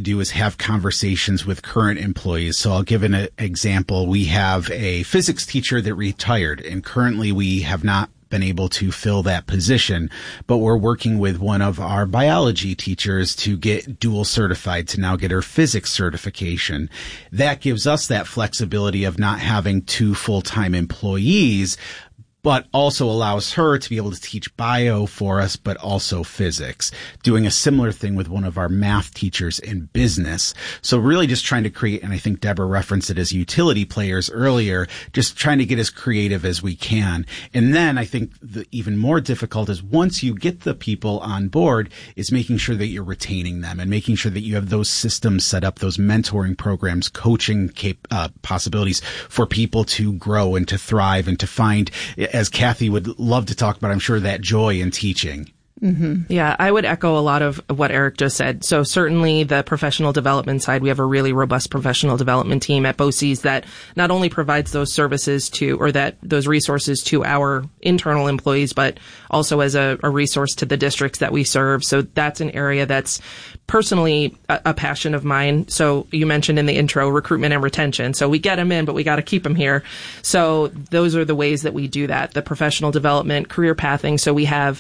do is have conversations with current employees. So I'll give an example. We have a physics teacher that retired, and currently we have not been able to fill that position, but we're working with one of our biology teachers to get dual certified, to now get her physics certification. That gives us that flexibility of not having 2 full-time employees, but also allows her to be able to teach bio for us, but also physics. Doing a similar thing with one of our math teachers in business. So really just trying to create, and I think Deborah referenced it as utility players earlier, just trying to get as creative as we can. And then I think the even more difficult is once you get the people on board is making sure that you're retaining them and making sure that you have those systems set up, those mentoring programs, coaching possibilities for people to grow and to thrive and to find, as Kathy would love to talk about, I'm sure, that joy in teaching. Mm-hmm. Yeah, I would echo a lot of what Eric just said. So certainly the professional development side, we have a really robust professional development team at BOCES that not only provides those services to, or that those resources to our internal employees, but also as a resource to the districts that we serve. So that's an area that's personally a passion of mine. So you mentioned in the intro, recruitment and retention. So we get them in, but we got to keep them here. So those are the ways that we do that. The professional development, career pathing. So we have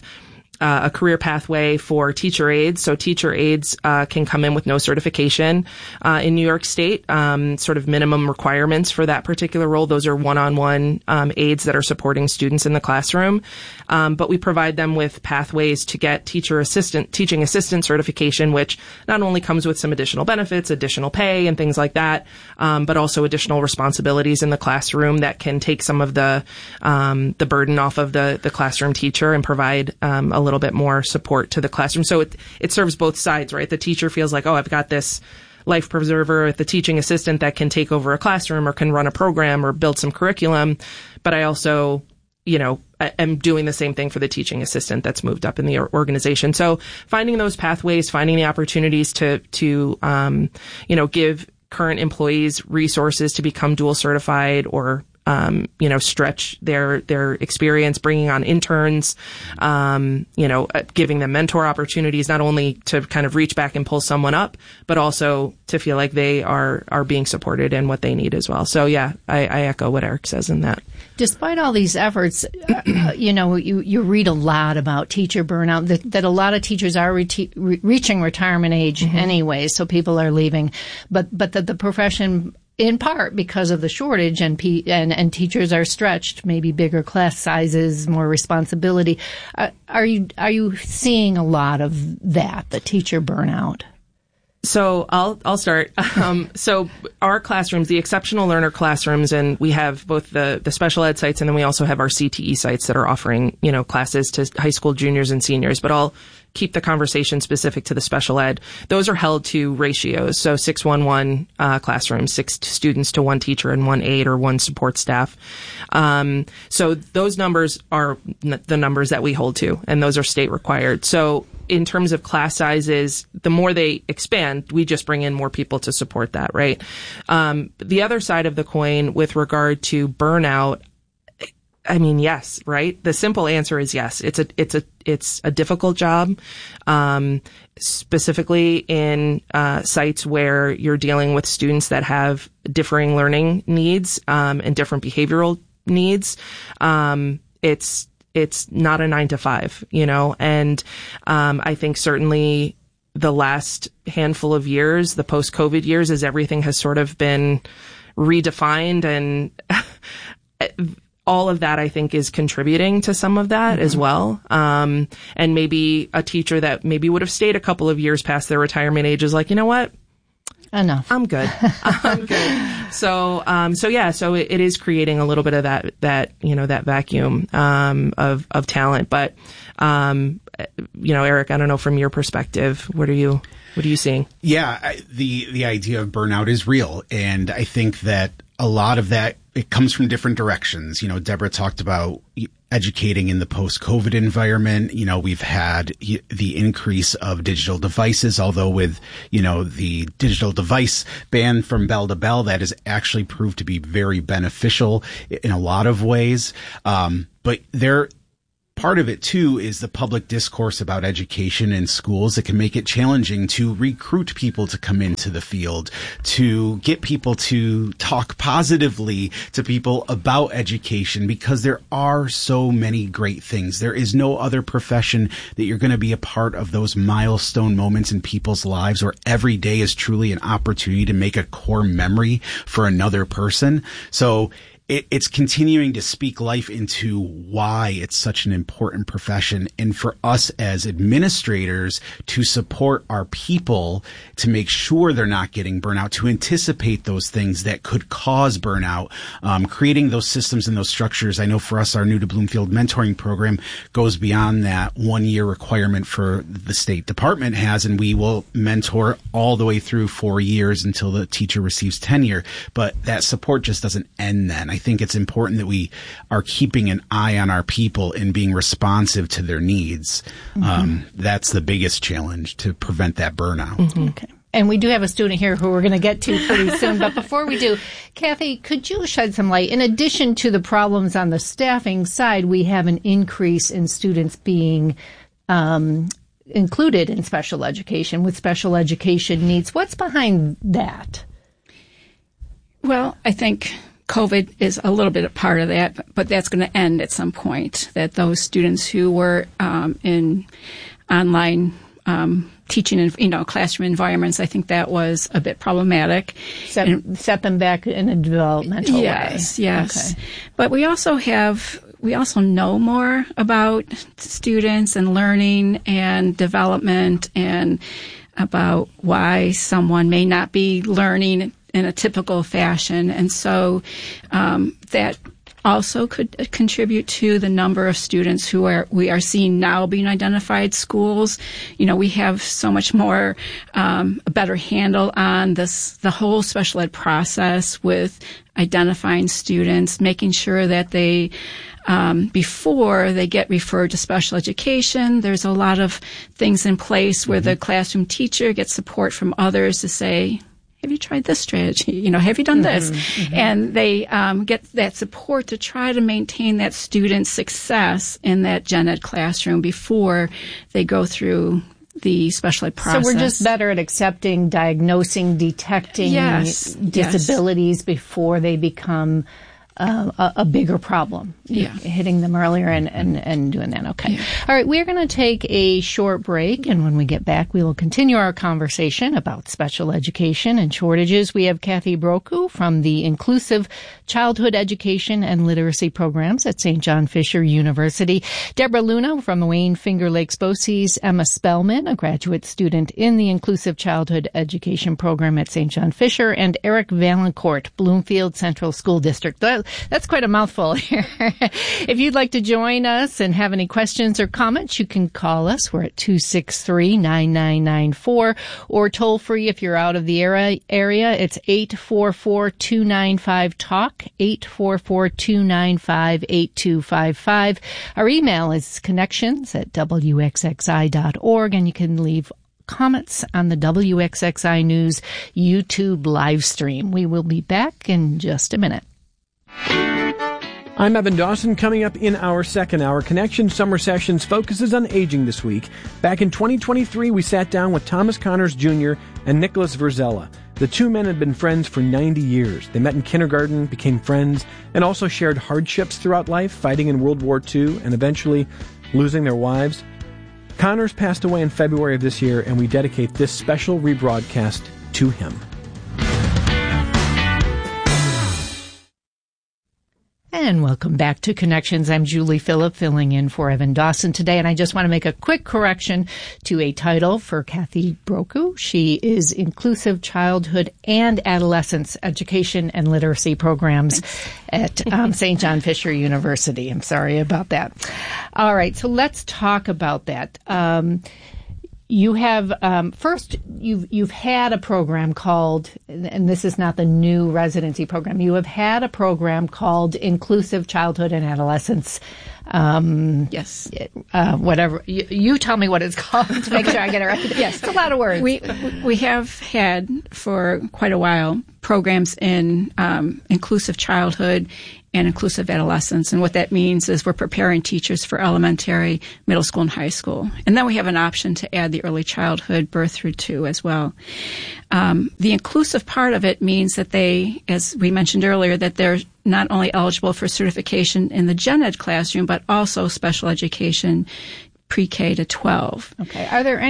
a career pathway for teacher aides. So teacher aides can come in with no certification in New York State, sort of minimum requirements for that particular role. Those are one-on-one aides that are supporting students in the classroom. But we provide them with pathways to get teaching assistant certification, which not only comes with some additional benefits, additional pay and things like that, but also additional responsibilities in the classroom that can take some of the burden off of the classroom teacher and provide a little bit more support to the classroom. So it serves both sides, right? The teacher feels like, oh, I've got this life preserver, the teaching assistant that can take over a classroom or can run a program or build some curriculum. But I also, am doing the same thing for the teaching assistant that's moved up in the organization. So finding those pathways, finding the opportunities to give current employees resources to become dual certified or stretch their experience, bringing on interns, giving them mentor opportunities, not only to kind of reach back and pull someone up, but also to feel like they are being supported in what they need as well. So yeah, I echo what Eric says in that. Despite all these efforts, you read a lot about teacher burnout, that a lot of teachers are reaching retirement age anyway, so people are leaving, but that the profession, in part because of the shortage and teachers are stretched, maybe bigger class sizes, more responsibility. Are you seeing a lot of that, the teacher burnout? So I'll start. So our classrooms, the exceptional learner classrooms, and we have both the special ed sites and then we also have our CTE sites that are offering, classes to high school juniors and seniors, but I'll keep the conversation specific to the special ed. Those are held to ratios. So 6-1-1 classrooms, 6 students to 1 teacher and 1 aide or 1 support staff. So those numbers are the numbers that we hold to, and those are state required. So in terms of class sizes, the more they expand, we just bring in more people to support that, right? The other side of the coin with regard to burnout, I mean, yes, right? The simple answer is yes. It's a difficult job, specifically in sites where you're dealing with students that have differing learning needs and different behavioral needs. It's not a 9 to 5, and I think certainly the last handful of years, the post-COVID years, as everything has sort of been redefined, and all of that, I think, is contributing to some of that as well. And maybe a teacher that maybe would have stayed a couple of years past their retirement age is like, you know what? Enough. I'm good. I'm good. So it is creating a little bit of that vacuum, of talent. But, Eric, I don't know, from your perspective, what are you seeing? Yeah, the idea of burnout is real. And I think that a lot of that, it comes from different directions. Deborah talked about educating in the post-COVID environment. We've had the increase of digital devices, although with, the digital device ban from bell to bell, that has actually proved to be very beneficial in a lot of ways. But part of it too is the public discourse about education in schools that can make it challenging to recruit people to come into the field, to get people to talk positively to people about education, because there are so many great things. There is no other profession that you're going to be a part of those milestone moments in people's lives where every day is truly an opportunity to make a core memory for another person. So it's continuing to speak life into why it's such an important profession, and for us as administrators to support our people to make sure they're not getting burnout, to anticipate those things that could cause burnout, creating those systems and those structures. I know for us, our New to Bloomfield mentoring program goes beyond that 1 year requirement for the State Department has, and we will mentor all the way through 4 years until the teacher receives tenure. But that support just doesn't end then. I think it's important that we are keeping an eye on our people and being responsive to their needs. That's the biggest challenge, to prevent that burnout. Okay. And we do have a student here who we're going to get to pretty soon. But before we do, Kathy, could you shed some light? In addition to the problems on the staffing side, we have an increase in students being included in special education with special education needs. What's behind that? Well, I think COVID is a little bit a part of that, but that's going to end at some point, that those students who were in online teaching in classroom environments, I think that was a bit problematic. Set them back in a developmental way. Yes. Okay. But we also know more about students and learning and development, and about why someone may not be learning in a typical fashion. And so that also could contribute to the number of students we are seeing now being identified schools. We have so much more, a better handle on the whole special ed process with identifying students, making sure that they, before they get referred to special education, there's a lot of things in place where the classroom teacher gets support from others to say, have you tried this strategy? Have you done this? And they get that support to try to maintain that student's success in that gen ed classroom before they go through the special ed process. So we're just better at accepting, diagnosing, detecting disabilities before they become a bigger problem. Hitting them earlier and doing that. Okay. Yeah. All right. We're going to take a short break, and when we get back, we will continue our conversation about special education and shortages. We have Kathy Broku from the Inclusive Childhood Education and Literacy Programs at St. John Fisher University, Deborah Luna from Wayne Finger Lakes BOCES, Emma Spellman, a graduate student in the Inclusive Childhood Education Program at St. John Fisher, and Eric Valancourt, Bloomfield Central School District. That's quite a mouthful here. If you'd like to join us and have any questions or comments, you can call us. We're at 263-9994, or toll free if you're out of the area. It's 844-295-TALK, 844-295-8255. Our email is connections@wxxi.org, and you can leave comments on the WXXI News YouTube live stream. We will be back in just a minute. I'm Evan Dawson. Coming up in our second hour, Connection Summer Sessions focuses on aging this week. Back in 2023, we sat down with Thomas Connors Jr. and Nicholas Verzella. The two men had been friends for 90 years. They met in kindergarten, became friends, and also shared hardships throughout life, fighting in World War II and eventually losing their wives. Connors passed away in February of this year, and we dedicate this special rebroadcast to him. And welcome back to Connections. I'm Julie Phillip, filling in for Evan Dawson today. And I just want to make a quick correction to a title for Kathy Broku. She is Inclusive Childhood and Adolescence Education and Literacy Programs at St. John Fisher University. I'm sorry about that. All right, so let's talk about that. You have first. You've had a program called, and this is not the new residency program. You have had a program called Inclusive Childhood and Adolescence. Yes. Whatever. You tell me what it's called to make sure I get it right. Yes, it's a lot of words. We have had for quite a while programs in inclusive childhood and inclusive adolescence. And what that means is we're preparing teachers for elementary, middle school, and high school. And then we have an option to add the early childhood, birth through 2 as well. The inclusive part of it means that they, as we mentioned earlier, that they're not only eligible for certification in the gen ed classroom, but also special education pre-K to 12. Okay. Are there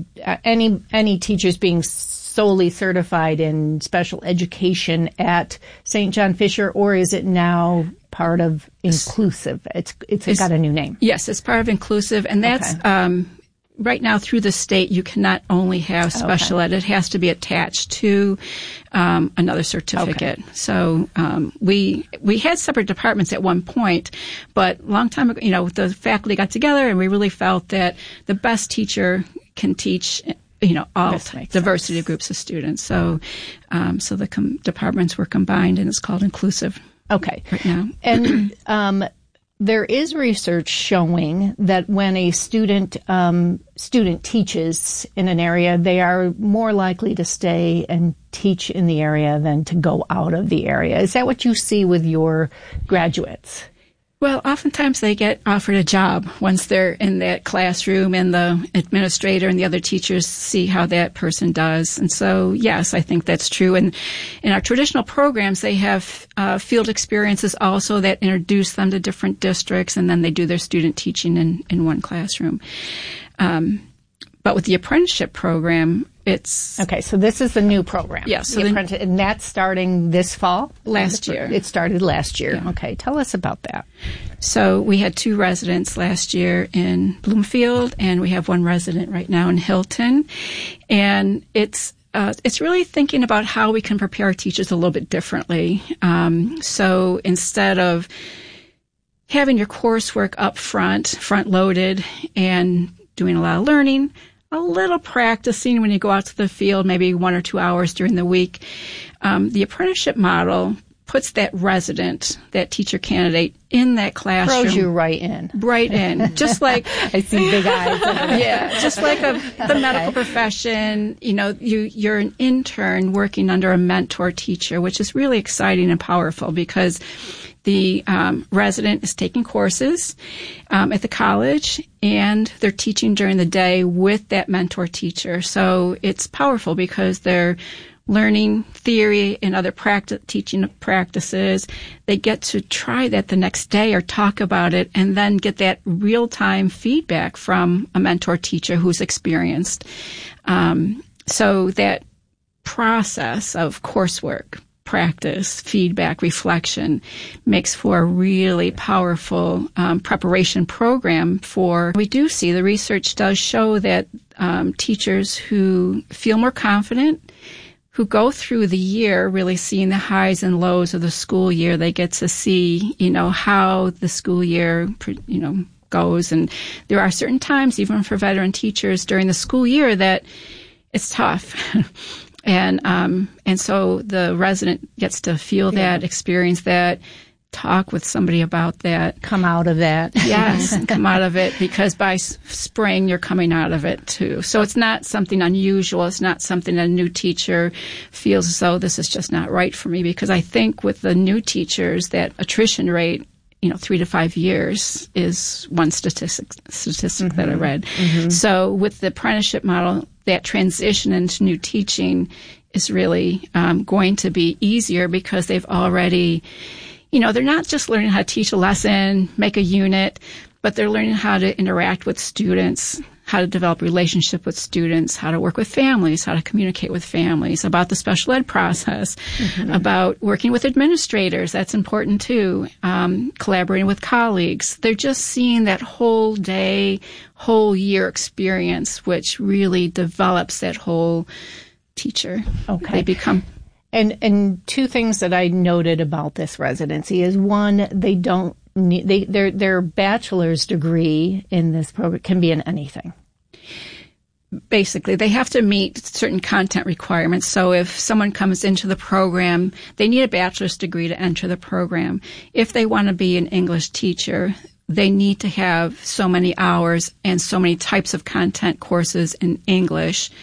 any teachers being solely certified in special education at St. John Fisher, or is it now part of inclusive? It's got a new name. Yes, it's part of inclusive, and that's right now through the state. You cannot only have special ed; it has to be attached to another certificate. Okay. So we had separate departments at one point, but a long time ago, the faculty got together and we really felt that the best teacher can teach all diversity of groups of students. So, so the departments were combined, and it's called inclusive. Okay. Right now. And there is research showing that when a student teaches in an area, they are more likely to stay and teach in the area than to go out of the area. Is that what you see with your graduates? Well, oftentimes they get offered a job once they're in that classroom, and the administrator and the other teachers see how that person does. And so, yes, I think that's true. And in our traditional programs, they have field experiences also that introduce them to different districts, and then they do their student teaching in one classroom. But with the apprenticeship program, it's... Okay, so this is the new program. Yes. And that's starting this fall? Last year. It started last year. Yeah. Okay, tell us about that. So we had 2 residents last year in Bloomfield, and we have 1 resident right now in Hilton. And it's really thinking about how we can prepare our teachers a little bit differently. So instead of having your coursework up front-loaded, and doing a lot of learning, a little practicing when you go out to the field, maybe 1 or 2 hours during the week. The apprenticeship model puts that resident, that teacher candidate, in that classroom. Throws you right in. Right in. Just like... I see big eyes. Yeah. Just like the medical profession, you're an intern working under a mentor teacher, which is really exciting and powerful because the resident is taking courses at the college, and they're teaching during the day with that mentor teacher. So it's powerful because they're learning theory and other teaching practices. They get to try that the next day or talk about it, and then get that real-time feedback from a mentor teacher who's experienced. So that process of coursework, practice, feedback, reflection makes for a really powerful preparation program we do see the research does show that teachers who feel more confident, who go through the year really seeing the highs and lows of the school year, they get to see, how the school year, goes. And there are certain times, even for veteran teachers during the school year, that it's tough. And so the resident gets to feel that, experience that, talk with somebody about that. Come out of that. Yes, come out of it, because by spring you're coming out of it too. So it's not something unusual. It's not something that a new teacher feels as though this is just not right for me, because I think with the new teachers that attrition rate, 3 to 5 years is one statistic that I read. Mm-hmm. So with the apprenticeship model, that transition into new teaching is really going to be easier, because they've already, they're not just learning how to teach a lesson, make a unit, but they're learning how to interact with students, how to develop relationship with students, how to work with families, how to communicate with families, about the special ed process, about working with administrators. That's important too. Collaborating with colleagues. They're just seeing that whole day, whole year experience, which really develops that whole teacher. Okay. They become... And 2 things that I noted about this residency is, one, they don't need, their bachelor's degree in this program can be in anything. Basically, they have to meet certain content requirements. So if someone comes into the program, they need a bachelor's degree to enter the program. If they want to be an English teacher, they need to have so many hours and so many types of content courses in English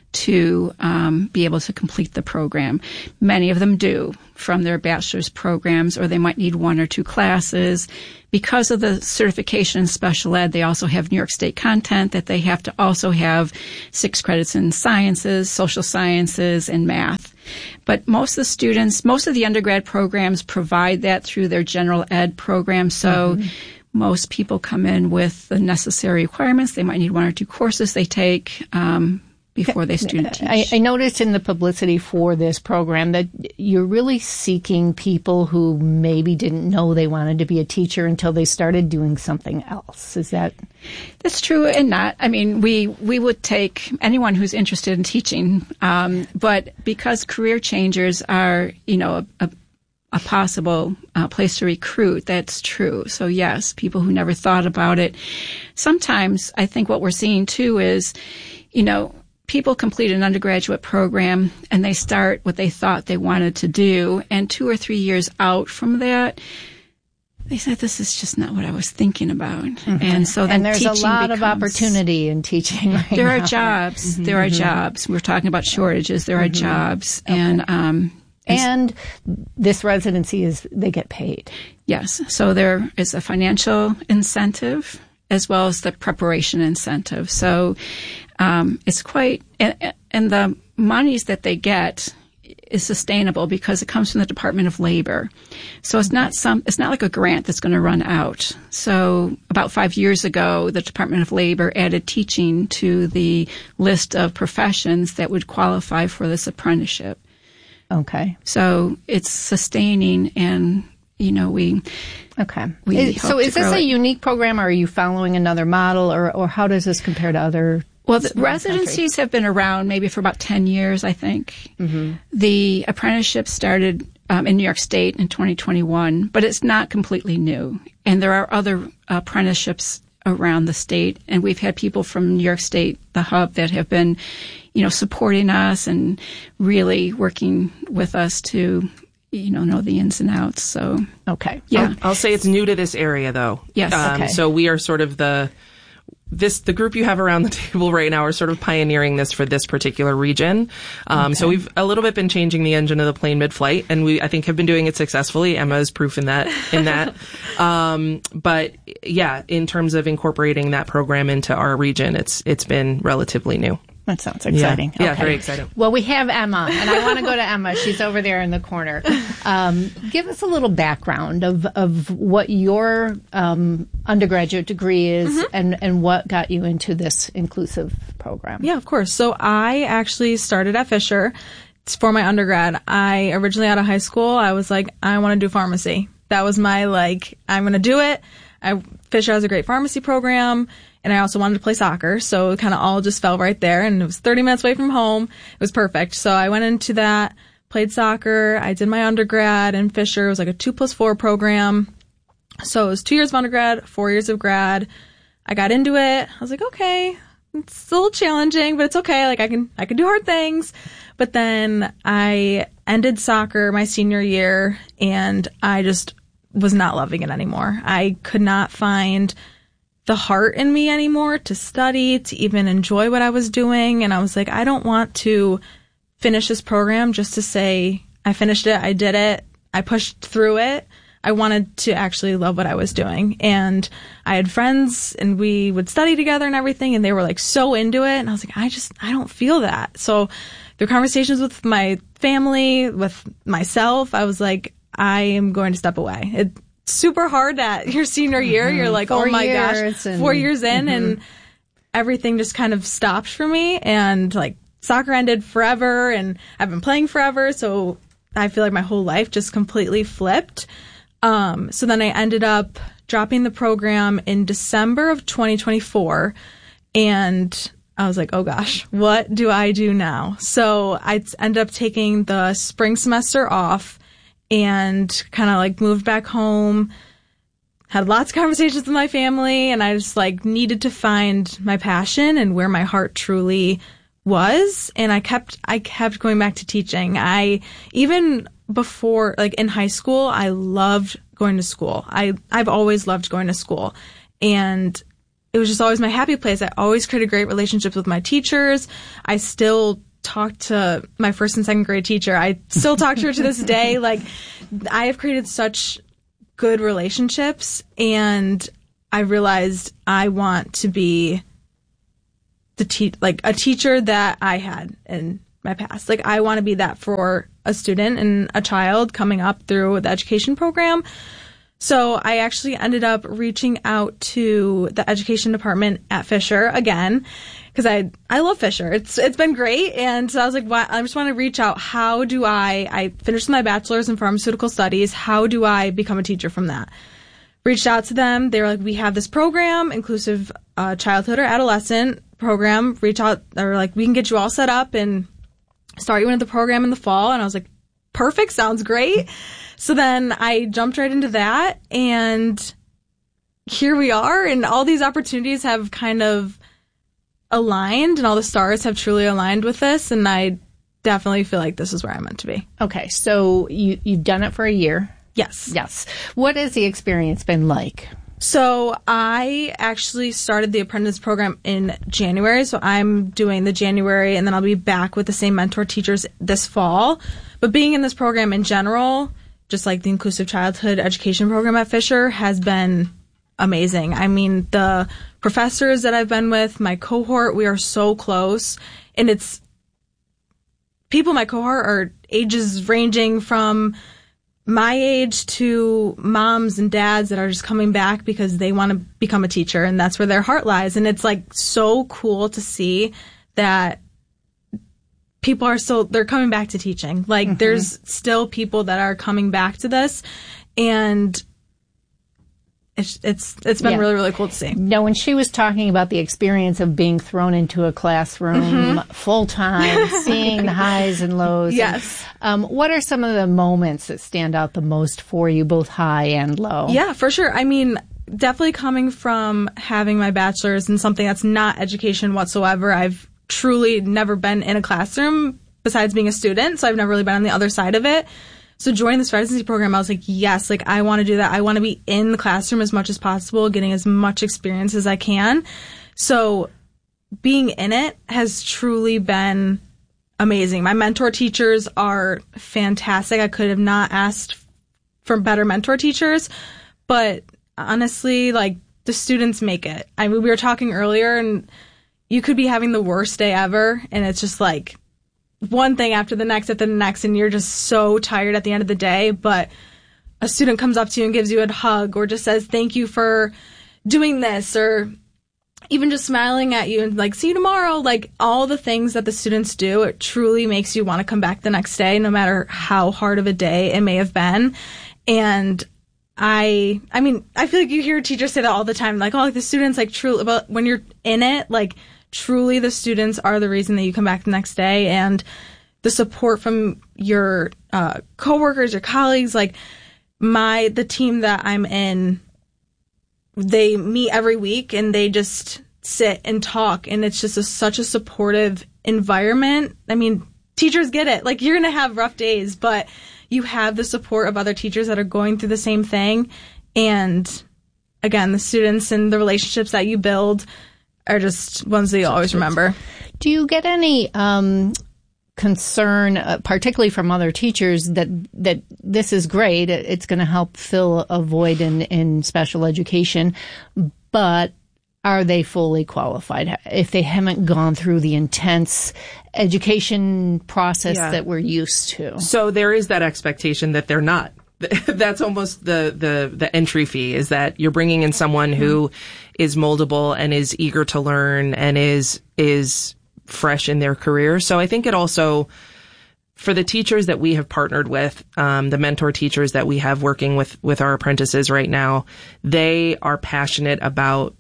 to be able to complete the program. Many of them do from their bachelor's programs, or they might need 1 or 2 classes. Because of the certification in special ed, they also have New York State content that they have to also have 6 credits in sciences, social sciences, and math. But most of the undergrad programs provide that through their general ed program. So most people come in with the necessary requirements. They might need 1 or 2 courses they take before they student teach. I noticed in the publicity for this program that you're really seeking people who maybe didn't know they wanted to be a teacher until they started doing something else. Is that? That's true and not. I mean, we would take anyone who's interested in teaching, but because career changers are, a possible place to recruit, that's true. So yes, people who never thought about it. Sometimes I think what we're seeing too is, people complete an undergraduate program and they start what they thought they wanted to do, and 2 or 3 years out from that, they said, this is just not what I was thinking about. And so then there's a lot of opportunity in teaching right there now. Are jobs. There are jobs. We're talking about shortages. There are jobs. Okay. And this residency they get paid. Yes. So there is a financial incentive as well as the preparation incentive. So it's quite, and the monies that they get is sustainable because it comes from the Department of Labor. So it's not like a grant that's going to run out. So about 5 years ago, the Department of Labor added teaching to the list of professions that would qualify for this apprenticeship. Okay. So it's sustaining, and we. Okay. So is this a unique program, or are you following another model, or how does this compare to other? Well, the residencies have been around maybe for about 10 years, I think. The apprenticeship started in New York State in 2021, but it's not completely new. And there are other apprenticeships around the state, and we've had people from New York State, the hub, that have been, supporting us and really working with us to, know the ins and outs. So, okay. Yeah. I'll say it's new to this area, though. Yes. Okay. So we are sort of the group you have around the table right now are sort of pioneering this for this particular region. So we've a little bit been changing the engine of the plane mid-flight, and I think have been doing it successfully. Emma is proof in that. But yeah, in terms of incorporating that program into our region, it's been relatively new. That sounds exciting. Yeah, very exciting. Well, we have Emma, and I want to go to Emma. She's over there in the corner. Give us a little background of what your undergraduate degree is and what got you into this inclusive program. Yeah, of course. So I actually started at Fisher for my undergrad. I originally out of high school, I was like, I want to do pharmacy. That was my I'm going to do it. Fisher has a great pharmacy program. And I also wanted to play soccer, so it kind of all just fell right there. And it was 30 minutes away from home. It was perfect. So I went into that, played soccer. I did my undergrad in Fisher. It was like a 2+4 program. So it was 2 years of undergrad, 4 years of grad. I got into it. I was like, okay, it's a little challenging, but it's okay. I can do hard things. But then I ended soccer my senior year, and I just was not loving it anymore. I could not find the heart in me anymore to study, to even enjoy what I was doing. And I was like, I don't want to finish this program just to say I finished it, I did it, I pushed through it. I wanted to actually love what I was doing. And I had friends and we would study together and everything, and they were so into it. And I was like, I don't feel that. So through conversations with my family, with myself, I was like, I am going to step away. It's super hard at your senior year. You're like, oh my gosh, 4 years in, and everything just kind of stopped for me. And soccer ended forever, and I've been playing forever. So I feel like my whole life just completely flipped. So then I ended up dropping the program in December of 2024. And I was like, oh gosh, what do I do now? So I ended up taking the spring semester off and kind of moved back home, had lots of conversations with my family, and I just needed to find my passion and where my heart truly was. And I kept going back to teaching. Even before, in high school, I loved going to school. I've always loved going to school. And it was just always my happy place. I always created great relationships with my teachers. I still talk to my first and second grade teacher. I still talk to her to this day. Like, I have created such good relationships, and I realized I want to be a teacher that I had in my past. Like, I want to be that for a student and a child coming up through the education program. So I actually ended up reaching out to the education department at Fisher again, because I love Fisher. It's been great. And so I was like, I just want to reach out. How do I finished my bachelor's in pharmaceutical studies. How do I become a teacher from that? Reached out to them. They were like, we have this program, inclusive childhood or adolescent program. Reach out. They were like, we can get you all set up and start you into the program in the fall. And I was like, perfect. Sounds great. So then I jumped right into that, and here we are, and all these opportunities have kind of aligned, and all the stars have truly aligned with this, and I definitely feel like this is where I'm meant to be. Okay, so you've done it for a year. Yes. Yes. What has the experience been like? So I actually started the apprentice program in January. So I'm doing the January, and then I'll be back with the same mentor teachers this fall. But being in this program in general, just like the inclusive childhood education program at Fisher, has been amazing. I mean, the professors that I've been with, my cohort, we are so close. And it's people in my cohort are ages ranging from my age to moms and dads that are just coming back because they want to become a teacher, and that's where their heart lies. And it's like so cool to see that people are they're coming back to teaching. Like, there's still people that are coming back to this, and it's been really, really cool to see. Now, when she was talking about the experience of being thrown into a classroom full time, seeing the highs and lows. Yes. What are some of the moments that stand out the most for you, both high and low? Yeah, for sure. I mean, definitely coming from having my bachelor's in something that's not education whatsoever. I've truly never been in a classroom besides being a student, so I've never really been on the other side of it. So joining this residency program, I was like, yes, like, I want to do that. I want to be in the classroom as much as possible, getting as much experience as I can. So being in it has truly been amazing. My mentor teachers are fantastic. I could have not asked for better mentor teachers, but honestly, like, the students make it. I mean, we were talking earlier, and you could be having the worst day ever, and it's just like one thing after the next, and you're just so tired at the end of the day. But a student comes up to you and gives you a hug, or just says, thank you for doing this, or even just smiling at you and like, see you tomorrow. Like, all the things that the students do, it truly makes you want to come back the next day, no matter how hard of a day it may have been. And I mean, I feel like you hear teachers say that all the time, like, oh, like, the students, like, truly, but when you're in it, like, truly the students are the reason that you come back the next day, and the support from your coworkers, your colleagues, like the team that I'm in, they meet every week and they just sit and talk, and it's just such a supportive environment. I mean, teachers get it. Like, you're going to have rough days, but you have the support of other teachers that are going through the same thing. And again, the students and the relationships that you build are just ones that you always remember. Do you get any concern, particularly from other teachers, that this is great, it's going to help fill a void in special education, but are they fully qualified if they haven't gone through the intense education process that we're used to? So there is that expectation that they're not. That's almost the entry fee, is that you're bringing in someone who is moldable and is eager to learn and is fresh in their career. So I think it also, for the teachers that we have partnered with, the mentor teachers that we have working with our apprentices right now, they are passionate about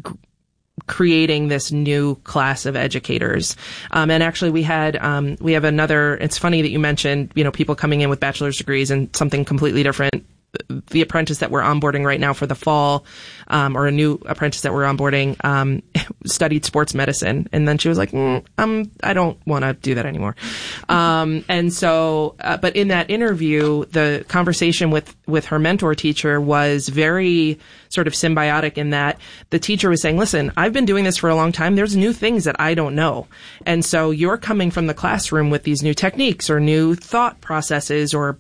creating this new class of educators. And actually we have another, it's funny that you mentioned, people coming in with bachelor's degrees and something completely different the apprentice that we're onboarding right now for the fall, or a new apprentice that we're onboarding, studied sports medicine. And then she was like, I don't want to do that anymore. And so, but in that interview, the conversation with her mentor teacher was very sort of symbiotic in that the teacher was saying, listen, I've been doing this for a long time. There's new things that I don't know. And so you're coming from the classroom with these new techniques or new thought processes or,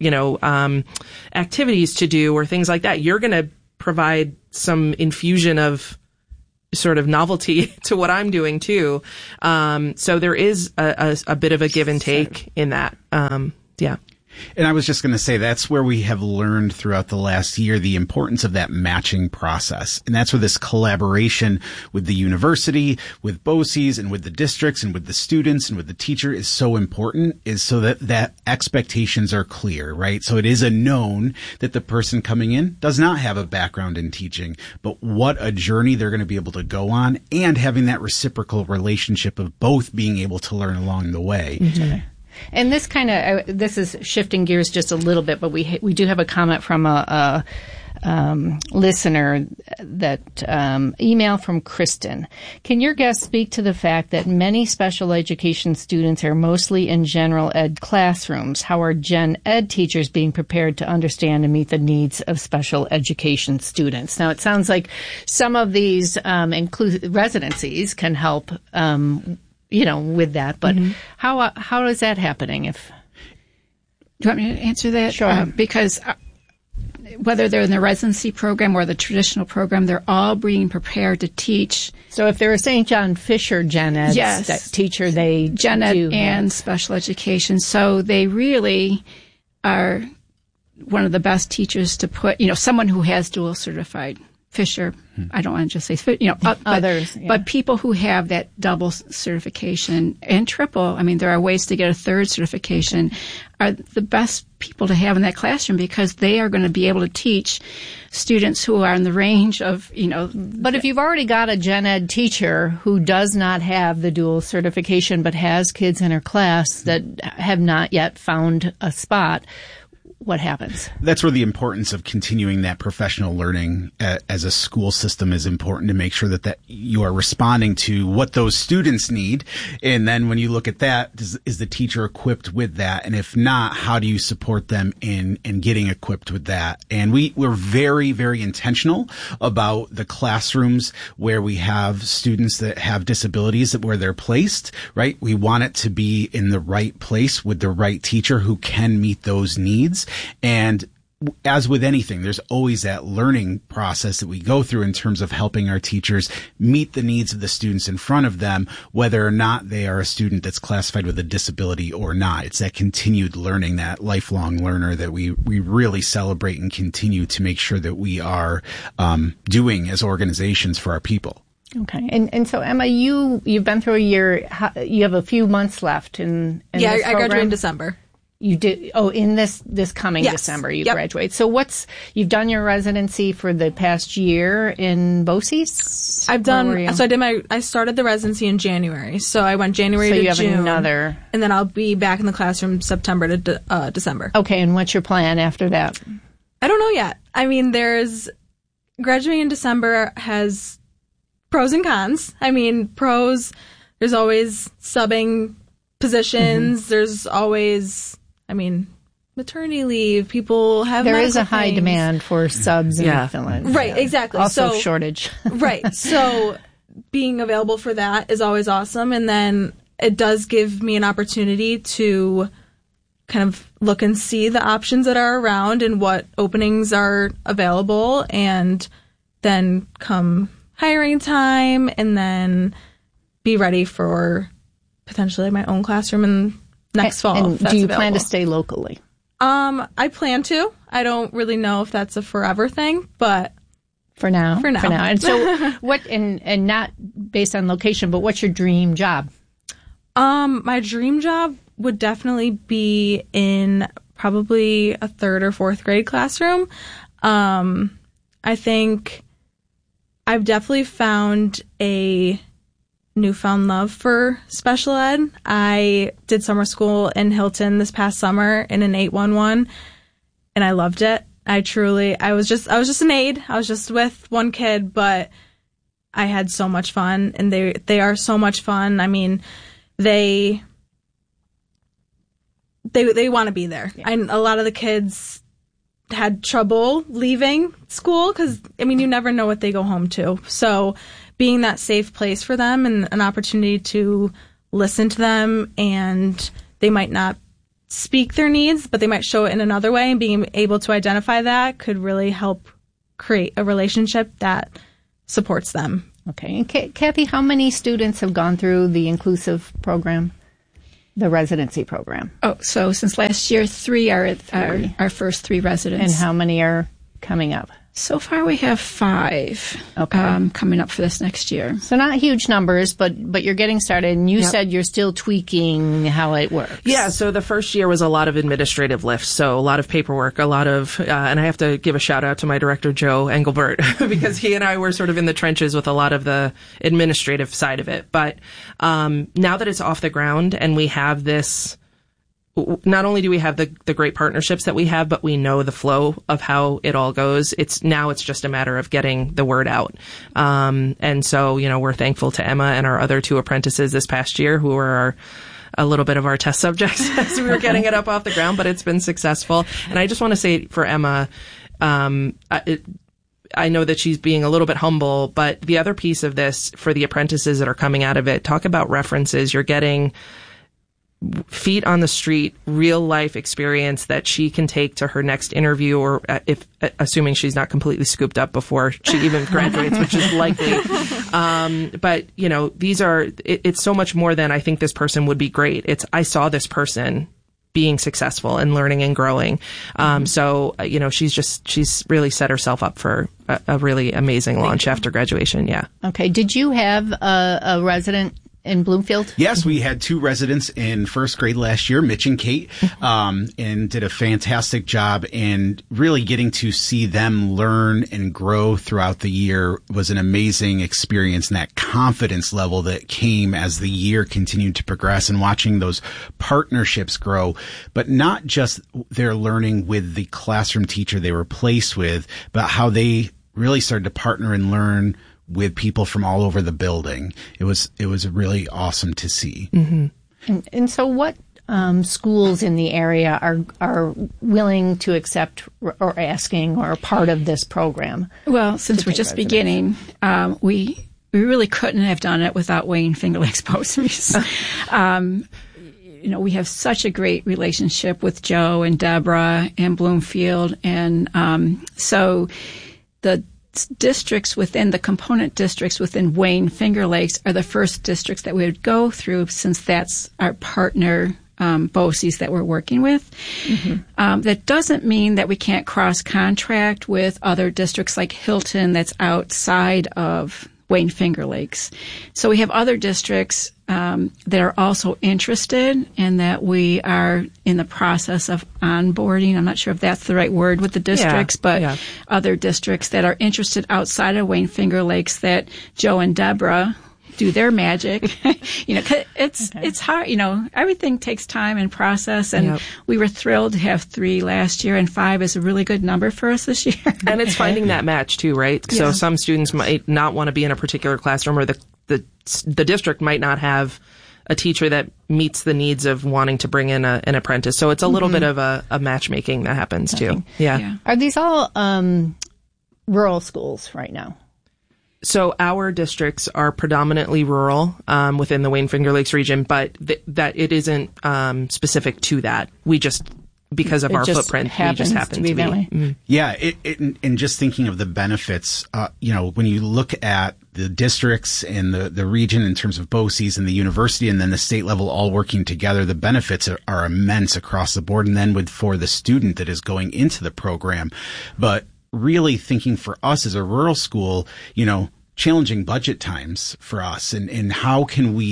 activities to do or things like that. You're going to provide some infusion of sort of novelty to what I'm doing too. So there is a bit of a give and take in that. Yeah. And I was just going to say that's where we have learned throughout the last year the importance of that matching process. And that's where this collaboration with the university, with BOCES, and with the districts, and with the students, and with the teacher is so important, is so that expectations are clear, right? So it is a known that the person coming in does not have a background in teaching, but what a journey they're going to be able to go on, and having that reciprocal relationship of both being able to learn along the way. Mm-hmm. And this this is shifting gears just a little bit, but we do have a comment from a listener that email from Kristen. Can your guest speak to the fact that many special education students are mostly in general ed classrooms? How are gen ed teachers being prepared to understand and meet the needs of special education students? Now, it sounds like some of these residencies can help with that, but how is that happening? Do you want me to answer that? Sure. Because whether they're in the residency program or the traditional program, they're all being prepared to teach. So if they're a St. John Fisher Gen Ed teacher, they Gen Ed and special education. So they really are one of the best teachers to put, someone who has dual certified Fisher. I don't want to just say, others, but people who have that double certification and triple, I mean, there are ways to get a third certification, are the best people to have in that classroom because they are going to be able to teach students who are in the range of, But if you've already got a gen ed teacher who does not have the dual certification but has kids in her class that have not yet found a spot, what happens? That's where the importance of continuing that professional learning as a school system is important, to make sure that you are responding to what those students need. And then when you look at that, is the teacher equipped with that? And if not, how do you support them in getting equipped with that? And we're very, very intentional about the classrooms where we have students that have disabilities, where they're placed, right? We want it to be in the right place with the right teacher who can meet those needs. And as with anything, there's always that learning process that we go through in terms of helping our teachers meet the needs of the students in front of them, whether or not they are a student that's classified with a disability or not. It's that continued learning, that lifelong learner that we really celebrate and continue to make sure that we are doing as organizations for our people. Okay. And so, Emma, you've been through a year. You have a few months left in this program? I graduated in December. You did? Oh, in this coming December, you graduate. So you've done your residency for the past year in BOCES? I started the residency in January. So I went January to June. So you have another. And then I'll be back in the classroom September to December. Okay. And what's your plan after that? I don't know yet. I mean, graduating in December has pros and cons. I mean, pros, there's always subbing positions. Mm-hmm. There's always, maternity leave. People have There is a high demand for subs in Finland. Right, exactly. Also shortage. Right. So being available for that is always awesome. And then it does give me an opportunity to kind of look and see the options that are around and what openings are available, and then come hiring time, and then be ready for potentially my own classroom in next fall. And do you plan to stay locally? I plan to. I don't really know if that's a forever thing, but for now. And so what, and not based on location, but what's your dream job? My dream job would definitely be in probably a 3rd or 4th grade classroom. I think I've definitely found a newfound love for special ed. I did summer school in Hilton this past summer in an 811, and I loved it. I was just an aide. I was just with one kid, but I had so much fun, and they are so much fun. I mean, they want to be there. Yeah. And a lot of the kids had trouble leaving school because, I mean, you never know what they go home to. So being that safe place for them and an opportunity to listen to them, and they might not speak their needs, but they might show it in another way, and being able to identify that could really help create a relationship that supports them. Okay. And Kathy, how many students have gone through the inclusive program? The residency program. Oh, so since last year, 3 are our first 3 residents. And how many are coming up? So far, we have 5 coming up for this next year. So not huge numbers, but you're getting started. And you said you're still tweaking how it works. Yeah, so the first year was a lot of administrative lifts. So a lot of paperwork, a lot of, and I have to give a shout out to my director, Joe Engelbert, because he and I were sort of in the trenches with a lot of the administrative side of it. But now that it's off the ground and we have this, not only do we have the great partnerships that we have, but we know the flow of how it all goes. It's just a matter of getting the word out. And so, we're thankful to Emma and our other 2 apprentices this past year who were a little bit of our test subjects as we were getting it up off the ground, but it's been successful. And I just want to say for Emma, I know that she's being a little bit humble, but the other piece of this for the apprentices that are coming out of it, talk about references. You're getting feet on the street, real life experience that she can take to her next interview, or if assuming she's not completely scooped up before she even graduates, which is likely. But it's so much more than I think this person would be great. It's I saw this person being successful and learning and growing. So she's really set herself up for a really amazing launch after graduation. Yeah. Okay. Did you have a resident in Bloomfield? Yes, we had 2 residents in first grade last year, Mitch and Kate, and did a fantastic job. And really getting to see them learn and grow throughout the year was an amazing experience. And that confidence level that came as the year continued to progress, and watching those partnerships grow, but not just their learning with the classroom teacher they were placed with, but how they really started to partner and learn with people from all over the building. It was really awesome to see. Mm-hmm. And so what schools in the area are willing to accept or asking or a part of this program? Well, since we're just beginning, we really couldn't have done it without Wayne Finger Lakes BOCES. We have such a great relationship with Joe and Deborah and Bloomfield. And so the districts within the component districts within Wayne Finger Lakes are the first districts that we would go through, since that's our partner BOCES that we're working with. Mm-hmm. That doesn't mean that we can't cross contract with other districts like Hilton that's outside of Wayne Finger Lakes. So we have other districts that are also interested, and that we are in the process of onboarding. I'm not sure if that's the right word with the districts, but other districts that are interested outside of Wayne Finger Lakes that Joe and Deborah do their magic. It's hard. Everything takes time and process, and we were thrilled to have 3 last year, and 5 is a really good number for us this year. And it's finding that match too, right? Yeah. So some students might not want to be in a particular classroom, or the district might not have a teacher that meets the needs of wanting to bring in an apprentice. So it's a little bit of a matchmaking that happens too. Yeah. Are these all rural schools right now? So our districts are predominantly rural within the Wayne Finger Lakes region, but that it isn't specific to that. We just, because of our footprint, we just happen to be. Mm. Yeah, and just thinking of the benefits, when you look at the districts and the region in terms of BOCES and the university and then the state level all working together, the benefits are immense across the board. And then for the student that is going into the program, but really thinking for us as a rural school, challenging budget times for us, and how can we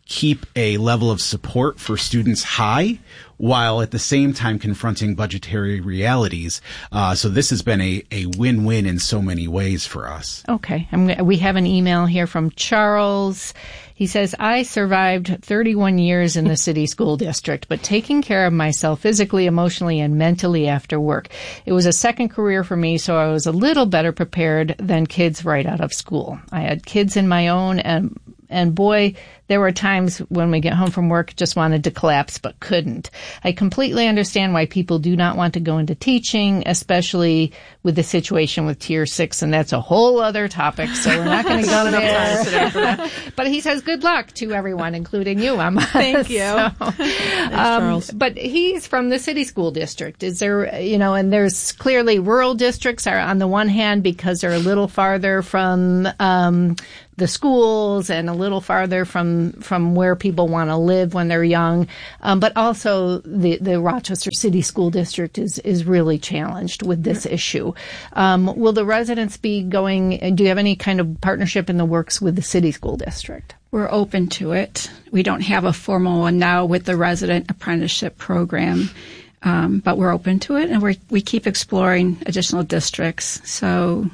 keep a level of support for students high while at the same time confronting budgetary realities. So this has been a win-win in so many ways for us. Okay. We have an email here from Charles. He says, I survived 31 years in the city school district, but taking care of myself physically, emotionally, and mentally after work. It was a second career for me, so I was a little better prepared than kids right out of school. I had kids in my own, and boy, there were times when we get home from work just wanted to collapse but couldn't. I completely understand why people do not want to go into teaching, especially with the situation with Tier 6, and that's a whole other topic, so we're not going to go there. But he says good luck to everyone, including you, Emma. Thank you. Thanks, Charles. But he's from the city school district. Is there, and there's clearly rural districts are on the one hand because they're a little farther from the schools and a little farther from where people want to live when they're young. But also the Rochester City School District is really challenged with this issue. Will the residents be going, do you have any kind of partnership in the works with the City School District? We're open to it. We don't have a formal one now with the resident apprenticeship program, but we're open to it, and we keep exploring additional districts. So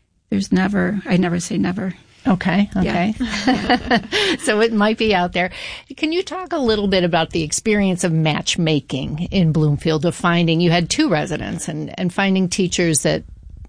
I never say never. Okay. Yeah. So it might be out there. Can you talk a little bit about the experience of matchmaking in Bloomfield, of finding, you had 2 residents and finding teachers that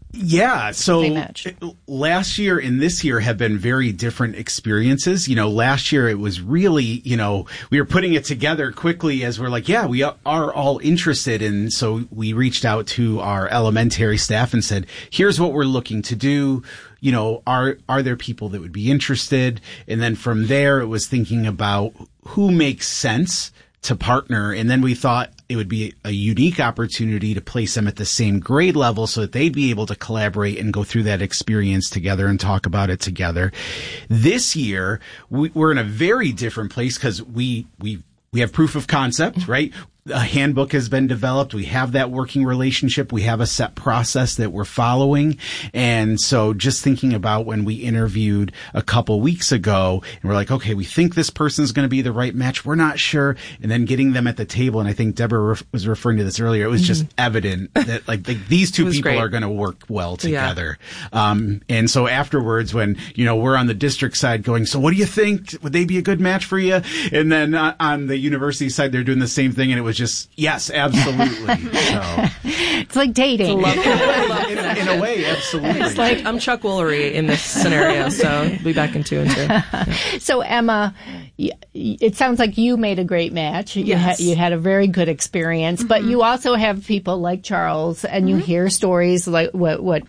so last year and this year have been very different experiences. Last year it was really, we were putting it together quickly as we're like, we are all interested. And so we reached out to our elementary staff and said, here's what we're looking to do. Are there people that would be interested? And then from there, it was thinking about who makes sense to partner. And then we thought it would be a unique opportunity to place them at the same grade level so that they'd be able to collaborate and go through that experience together and talk about it together. This year, we're in a very different place because we have proof of concept, right? A handbook has been developed. We have that working relationship. We have a set process that we're following. And so just thinking about when we interviewed a couple weeks ago and we're like, okay, we think this person's going to be the right match. We're not sure. And then getting them at the table. And I think Deborah was referring to this earlier. It was just evident that like these two people are going to work well together. Yeah. And so afterwards when, we're on the district side going, so what do you think? Would they be a good match for you? And then on the university side, they're doing the same thing. And it was just, yes, absolutely. So. It's like dating. In a way, absolutely. It's like I'm Chuck Woolery in this scenario, so we'll be back in 2 and 2. Yeah. So, Emma, it sounds like you made a great match. Yes. You had a very good experience, but you also have people like Charles, and you hear stories like what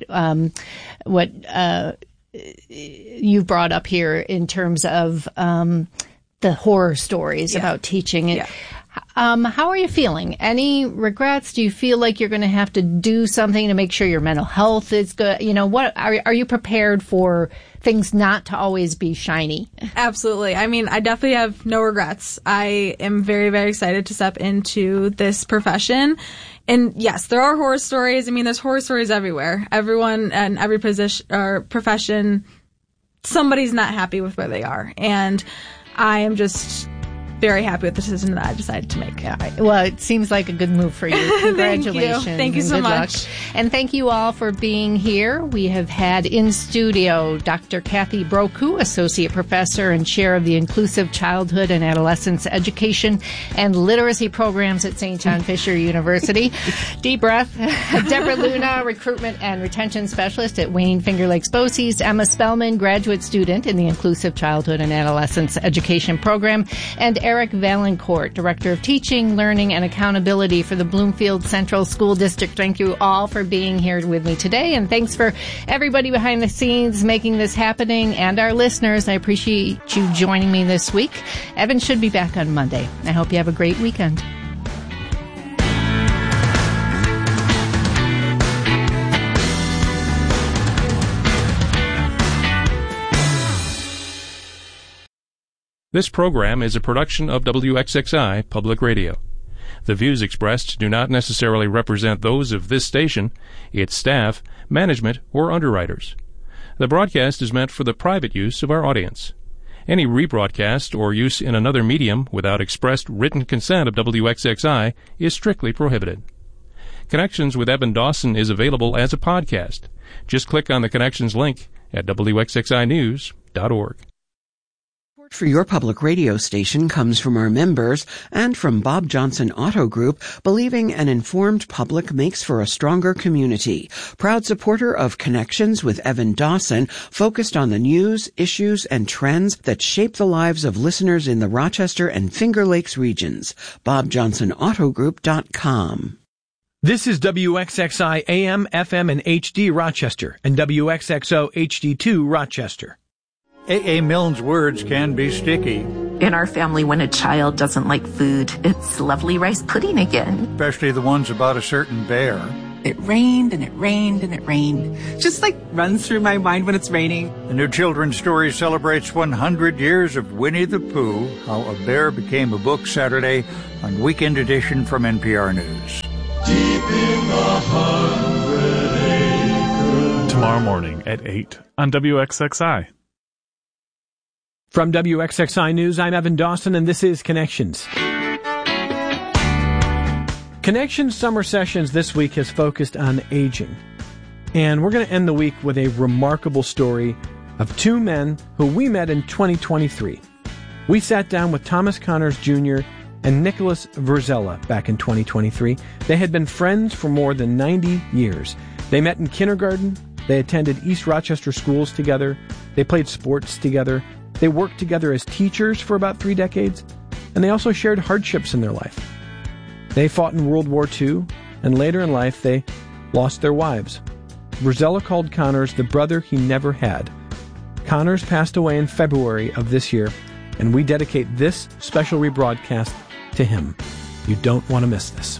you brought up here in terms of the horror stories about teaching. Yeah. How are you feeling? Any regrets? Do you feel like you're going to have to do something to make sure your mental health is good? What are you prepared for things not to always be shiny? Absolutely. I mean, I definitely have no regrets. I am very, very excited to step into this profession. And yes, there are horror stories. I mean, there's horror stories everywhere. Everyone and every position or profession, somebody's not happy with where they are. And I am just very happy with the decision that I decided to make. Yeah. Well, it seems like a good move for you. Congratulations. Thank you so much. Luck. And thank you all for being here. We have had in studio Dr. Kathy Broku, Associate Professor and Chair of the Inclusive Childhood and Adolescence Education and Literacy Programs at St. John Fisher University. Deep breath. Deborah Luna, Recruitment and Retention Specialist at Wayne Finger Lakes BOCES. Emma Spellman, Graduate Student in the Inclusive Childhood and Adolescence Education Program. And Eric Valancourt, Director of Teaching, Learning, and Accountability for the Bloomfield Central School District. Thank you all for being here with me today, and thanks for everybody behind the scenes making this happening, and our listeners. I appreciate you joining me this week. Evan should be back on Monday. I hope you have a great weekend. This program is a production of WXXI Public Radio. The views expressed do not necessarily represent those of this station, its staff, management, or underwriters. The broadcast is meant for the private use of our audience. Any rebroadcast or use in another medium without expressed written consent of WXXI is strictly prohibited. Connections with Evan Dawson is available as a podcast. Just click on the Connections link at WXXInews.org. Support for your public radio station comes from our members and from Bob Johnson Auto Group, believing an informed public makes for a stronger community. Proud supporter of Connections with Evan Dawson, focused on the news, issues, and trends that shape the lives of listeners in the Rochester and Finger Lakes regions. BobJohnsonAutoGroup.com. This is WXXI AM, FM, and HD Rochester, and WXXO HD2 Rochester. A.A. Milne's words can be sticky. In our family, when a child doesn't like food, it's lovely rice pudding again. Especially the ones about a certain bear. It rained and it rained and it rained. Just like runs through my mind when it's raining. The new children's story celebrates 100 years of Winnie the Pooh, How a Bear Became a Book, Saturday on Weekend Edition from NPR News. Deep in the 100 acres. Tomorrow morning at 8 on WXXI. From WXXI News, I'm Evan Dawson, and this is Connections. Connections Summer Sessions this week has focused on aging. And we're going to end the week with a remarkable story of two men who we met in 2023. We sat down with Thomas Connors Jr. and Nicholas Verzella back in 2023. They had been friends for more than 90 years. They met in kindergarten. They attended East Rochester schools together. They played sports together. They worked together as teachers for about 3 decades, and they also shared hardships in their life. They fought in World War II, and later in life they lost their wives. Verzella called Connors the brother he never had. Connors passed away in February of this year, and we dedicate this special rebroadcast to him. You don't want to miss this.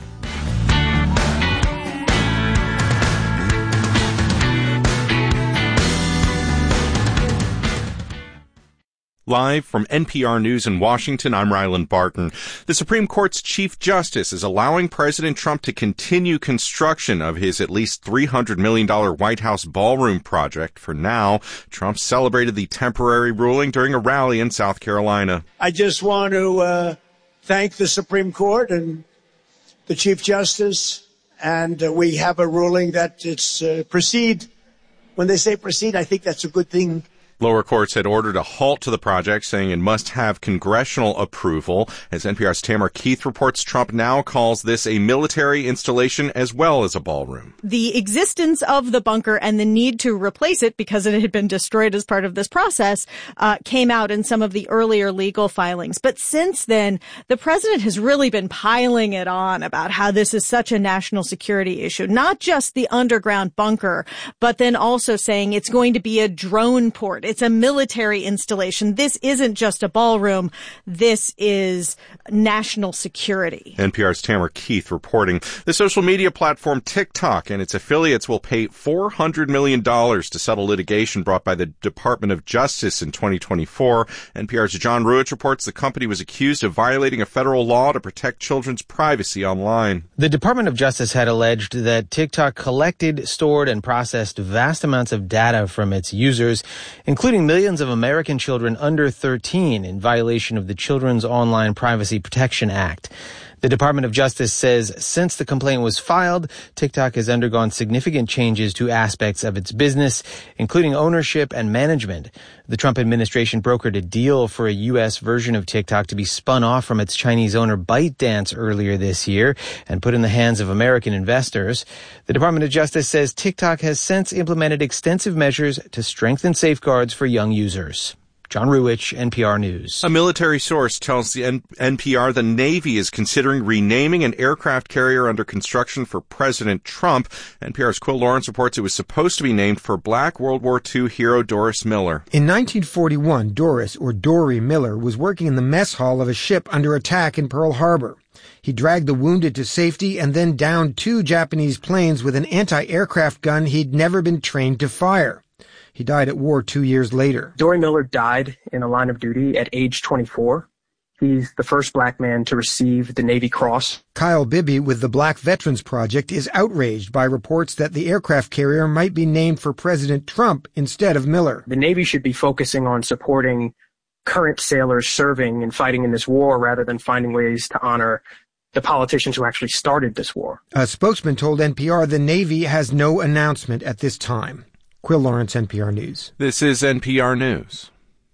Live from NPR News in Washington, I'm Ryland Barton. The Supreme Court's Chief Justice is allowing President Trump to continue construction of his at least $300 million White House ballroom project. For now, Trump celebrated the temporary ruling during a rally in South Carolina. I just want to thank the Supreme Court and the Chief Justice, and we have a ruling that it's proceed. When they say proceed, I think that's a good thing. Lower courts had ordered a halt to the project, saying it must have congressional approval. As NPR's Tamara Keith reports, Trump now calls this a military installation as well as a ballroom. The existence of the bunker and the need to replace it because it had been destroyed as part of this process came out in some of the earlier legal filings. But since then, the president has really been piling it on about how this is such a national security issue, not just the underground bunker, but then also saying it's going to be a drone port. It's a military installation. This isn't just a ballroom. This is national security. NPR's Tamara Keith reporting. The social media platform TikTok and its affiliates will pay $400 million to settle litigation brought by the Department of Justice in 2024. NPR's John Ruich reports the company was accused of violating a federal law to protect children's privacy online. The Department of Justice had alleged that TikTok collected, stored, and processed vast amounts of data from its users, including millions of American children under 13 in violation of the Children's Online Privacy Protection Act. The Department of Justice says since the complaint was filed, TikTok has undergone significant changes to aspects of its business, including ownership and management. The Trump administration brokered a deal for a U.S. version of TikTok to be spun off from its Chinese owner ByteDance earlier this year and put in the hands of American investors. The Department of Justice says TikTok has since implemented extensive measures to strengthen safeguards for young users. John Ruich, NPR News. A military source tells the NPR the Navy is considering renaming an aircraft carrier under construction for President Trump. NPR's Quill Lawrence reports it was supposed to be named for Black World War II hero Doris Miller. In 1941, Doris, or Dory Miller, was working in the mess hall of a ship under attack in Pearl Harbor. He dragged the wounded to safety and then downed 2 Japanese planes with an anti-aircraft gun he'd never been trained to fire. He died at war 2 years later. Dory Miller died in the line of duty at age 24. He's the first black man to receive the Navy Cross. Kyle Bibby with the Black Veterans Project is outraged by reports that the aircraft carrier might be named for President Trump instead of Miller. The Navy should be focusing on supporting current sailors serving and fighting in this war rather than finding ways to honor the politicians who actually started this war. A spokesman told NPR the Navy has no announcement at this time. Quill Lawrence, NPR News. This is NPR News.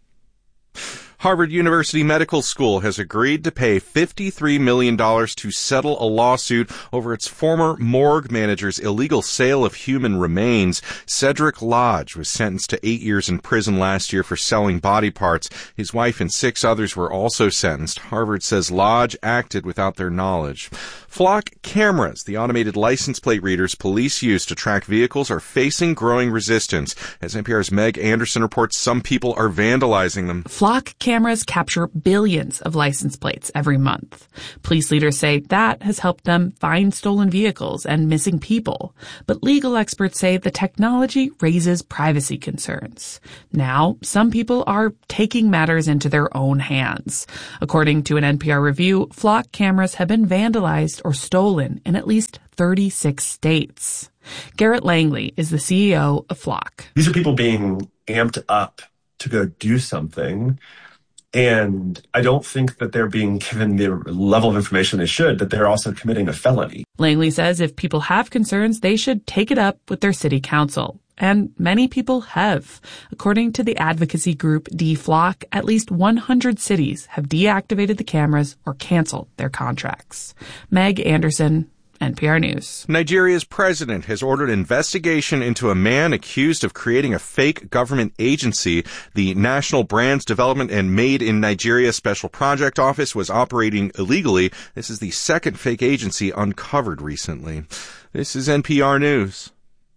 Harvard University Medical School has agreed to pay $53 million to settle a lawsuit over its former morgue manager's illegal sale of human remains. Cedric Lodge was sentenced to 8 years in prison last year for selling body parts. His wife and 6 others were also sentenced. Harvard says Lodge acted without their knowledge. Flock cameras, the automated license plate readers police use to track vehicles, are facing growing resistance. As NPR's Meg Anderson reports, some people are vandalizing them. Flock cameras capture billions of license plates every month. Police leaders say that has helped them find stolen vehicles and missing people. But legal experts say the technology raises privacy concerns. Now, some people are taking matters into their own hands. According to an NPR review, Flock cameras have been vandalized or stolen in at least 36 states. Garrett Langley is the CEO of Flock. These are people being amped up to go do something. And I don't think that they're being given the level of information they should, that they're also committing a felony. Langley says if people have concerns, they should take it up with their city council. And many people have. According to the advocacy group DFlock, at least 100 cities have deactivated the cameras or canceled their contracts. Meg Anderson, NPR News. Nigeria's president has ordered investigation into a man accused of creating a fake government agency. The National Brands Development and Made in Nigeria Special Project Office was operating illegally. This is the second fake agency uncovered recently. This is NPR News.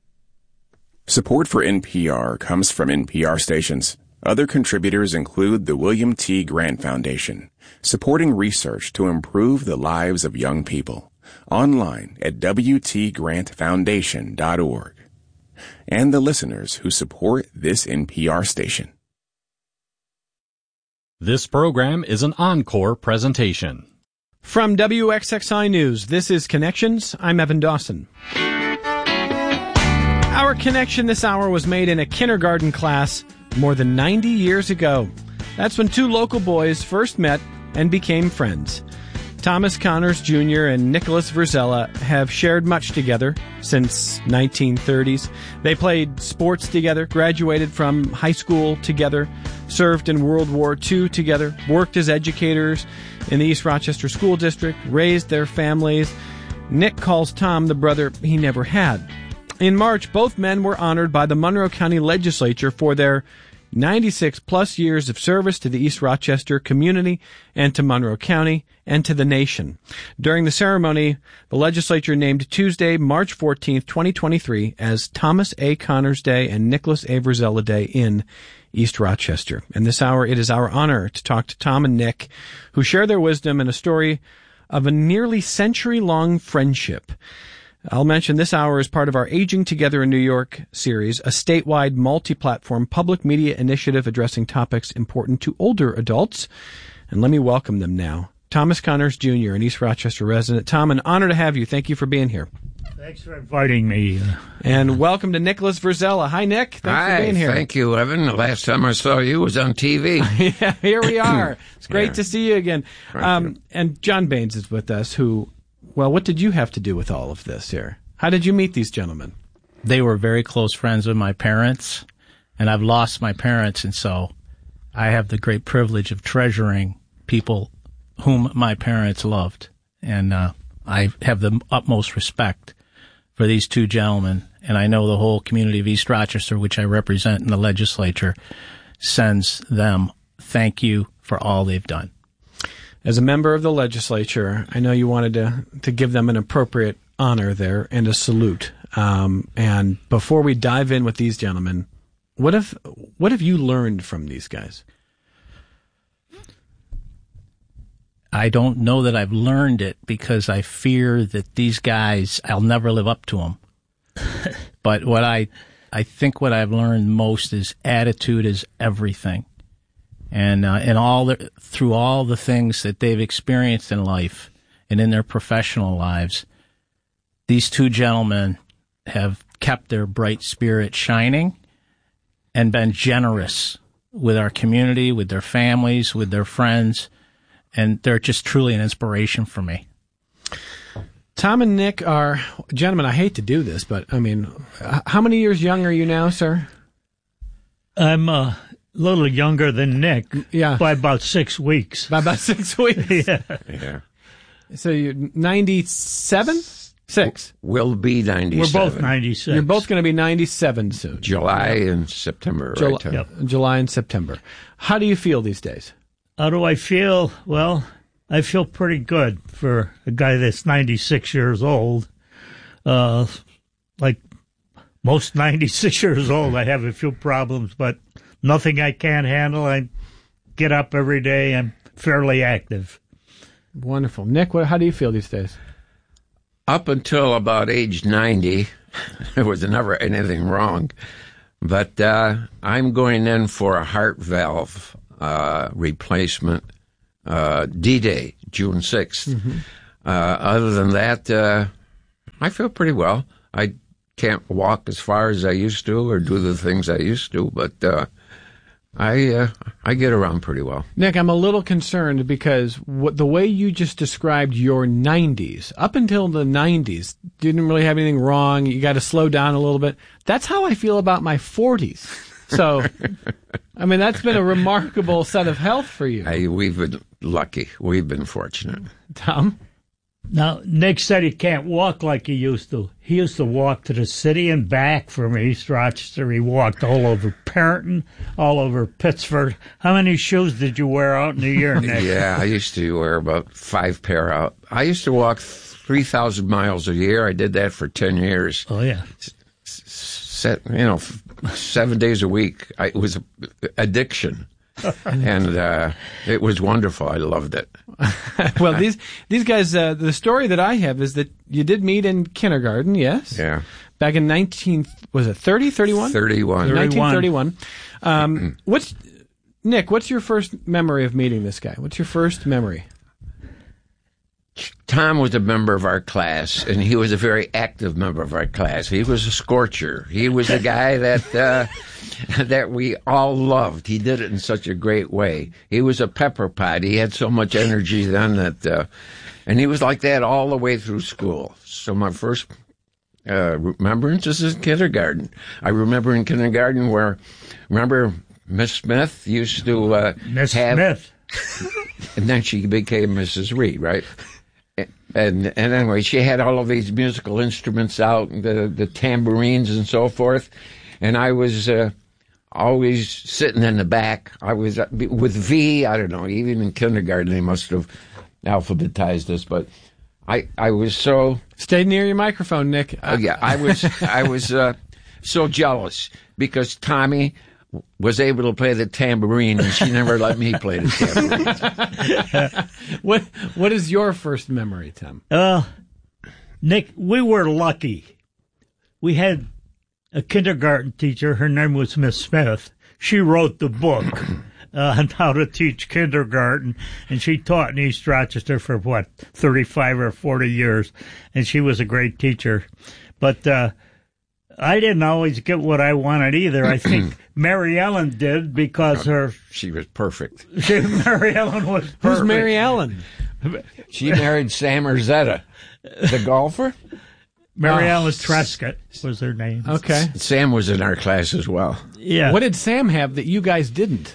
Support for NPR comes from NPR stations. Other contributors include the William T. Grant Foundation, supporting research to improve the lives of young people. Online at wtgrantfoundation.org. And the listeners who support this NPR station. This program is an encore presentation. From WXXI News, this is Connections. I'm Evan Dawson. Our connection this hour was made in a kindergarten class more than 90 years ago. That's when 2 local boys first met and became friends. Thomas Connors Jr. and Nicholas Verzella have shared much together since 1930s. They played sports together, graduated from high school together, served in World War II together, worked as educators in the East Rochester School District, raised their families. Nick calls Tom the brother he never had. In March, both men were honored by the Monroe County Legislature for their 96-plus years of service to the East Rochester community and to Monroe County and to the nation. During the ceremony, the legislature named Tuesday, March 14th, 2023 as Thomas A. Connors Day and Nicholas A. Verzella Day in East Rochester. And this hour, it is our honor to talk to Tom and Nick, who share their wisdom in a story of a nearly century-long friendship. I'll mention this hour is part of our Aging Together in New York series, a statewide multi-platform public media initiative addressing topics important to older adults. And let me welcome them now. Thomas Connors Jr., an East Rochester resident. Tom, an honor to have you. Thank you for being here. Thanks for inviting me. And welcome to Nicholas Verzella. Hi, Nick. Thanks for being here. Thank you, Evan. The last time I saw you was on TV. Yeah, here we are. It's great to see you again. And John Baines is with us, who... Well, what did you have to do with all of this here? How did you meet these gentlemen? They were very close friends with my parents, and I've lost my parents, and so I have the great privilege of treasuring people whom my parents loved. And I have the utmost respect for these 2 gentlemen, and I know the whole community of East Rochester, which I represent in the legislature, sends them thank you for all they've done. As a member of the legislature, I know you wanted to give them an appropriate honor there and a salute. And before we dive in with these gentlemen, what have you learned from these guys? I don't know that I've learned it because I fear that these guys, I'll never live up to them. But I think what I've learned most is attitude is everything. And through all the things that they've experienced in life and in their professional lives, these 2 gentlemen have kept their bright spirit shining and been generous with our community, with their families, with their friends, and they're just truly an inspiration for me. Tom and Nick are, gentlemen, I hate to do this, but I mean, how many years young are you now, sir? I'm a little younger than Nick. Yeah. By about 6 weeks. By about 6 weeks? Yeah. So you're 97? 6. We'll be 97. We're both 96. You're both going to be 97 soon. July and September, right, Tom? Yep. July and September. How do you feel these days? How do I feel? Well, I feel pretty good for a guy that's 96 years old. Like most 96 years old, I have a few problems, but nothing I can't handle. I get up every day. I'm fairly active. Wonderful. Nick, how do you feel these days? Up until about age 90, there was never anything wrong. But I'm going in for a heart valve replacement D-Day, June 6th. Mm-hmm. Other than that, I feel pretty well. I can't walk as far as I used to or do the things I used to, but I get around pretty well. Nick, I'm a little concerned because the way you just described your 90s, up until the 90s, didn't really have anything wrong. You got to slow down a little bit. That's how I feel about my 40s. So, I mean, that's been a remarkable set of health for you. Hey, we've been lucky. We've been fortunate. Tom? Now, Nick said he can't walk like he used to. He used to walk to the city and back from East Rochester. He walked all over Perryton, all over Pittsford. How many shoes did you wear out in a year, Nick? Yeah, I used to wear about 5 pair out. I used to walk 3,000 miles a year. I did that for 10 years. Oh, yeah. 7 days a week. It was addiction. And it was wonderful. I loved it. Well, these guys, the story that I have is that you did meet in kindergarten, yes? Yeah. Back in 1931? 31. 1931. Nick, what's your first memory of meeting this guy? What's your first memory? Tom was a member of our class, and he was a very active member of our class. He was a scorcher. He was a guy that that we all loved. He did it in such a great way. He was a pepper pot. He had so much energy then that, and he was like that all the way through school. So my first remembrance is in kindergarten. I remember in kindergarten remember Miss Smith used to Miss Smith, and then she became Mrs. Reed, right? And anyway, she had all of these musical instruments out, the tambourines and so forth. And I was always sitting in the back. I was with V. I don't know. Even in kindergarten, they must have alphabetized us. But I was so stay near your microphone, Nick. Yeah, I was so jealous because Tommy was able to play the tambourine, and she never let me play the tambourine. What is your first memory, Tim? Nick, we were lucky. We had a kindergarten teacher. Her name was Miss Smith. She wrote the book on how to teach kindergarten, and she taught in East Rochester for, 35 or 40 years, and she was a great teacher. But I didn't always get what I wanted either. I think Mary Ellen did because she was perfect. Mary Ellen was perfect. Who's Mary Ellen? She married Sam Urzetta, the golfer. Mary Alice Trescott was her name. Okay. Sam was in our class as well. Yeah. What did Sam have that you guys didn't?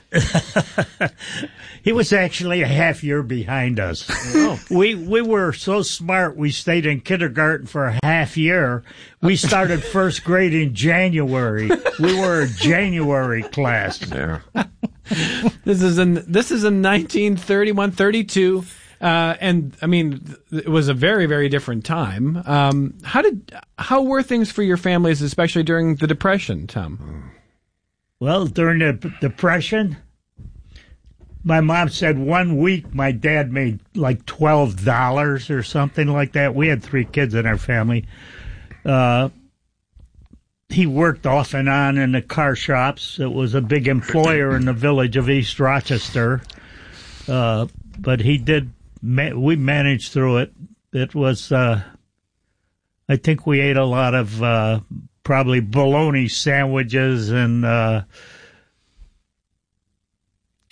He was actually a half year behind us. Oh. We were so smart, we stayed in kindergarten for a half year. We started first grade in January. We were a January class. Yeah. This is in 1931, 32. And I mean, it was a very, very different time. How were things for your families, especially during the Depression, Tom? Well, during the Depression, my mom said 1 week my dad made like $12 or something like that. We had 3 kids in our family. He worked off and on in the car shops. It was a big employer in the village of East Rochester. But he did. We managed through it. It was, I think we ate a lot of probably bologna sandwiches and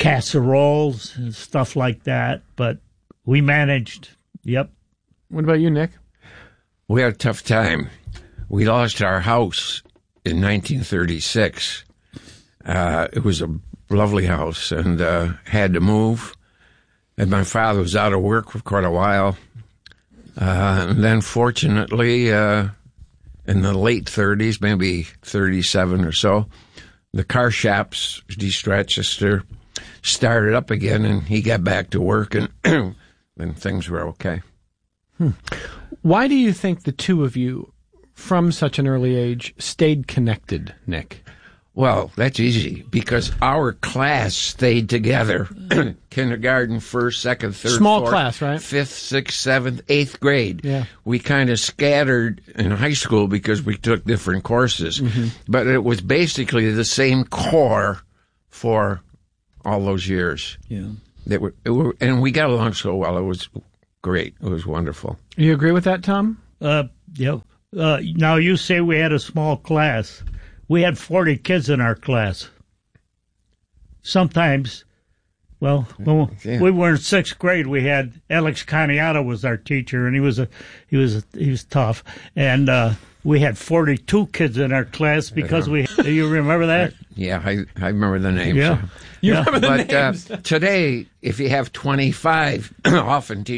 casseroles and stuff like that, but we managed. Yep. What about you, Nick? We had a tough time. We lost our house in 1936. It was a lovely house, and had to move. And my father was out of work for quite a while. And then, fortunately, in the late 30s, maybe 37 or so, the car shops, East Rochester, started up again, and he got back to work, and then things were okay. Why do you think the two of you, from such an early age, stayed connected, Nick? Well, that's easy, because our class stayed together. Kindergarten, first, second, third, Small fourth, class, right? Fifth, sixth, seventh, eighth grade. Yeah. We kind of scattered in high school because we took different courses. Mm-hmm. But it was basically the same core for all those years. Yeah. And we got along so well. It was great. It was wonderful. You agree with that, Tom? Yeah. Now, you say we had a small class. We had 40 kids in our class. Sometimes, well, when we were in sixth grade, we had Alex Caniata was our teacher, and he was tough. And we had 42 kids in our class because you remember that? Yeah, I remember the names. Yeah. You remember the names. But today, if you have 25, often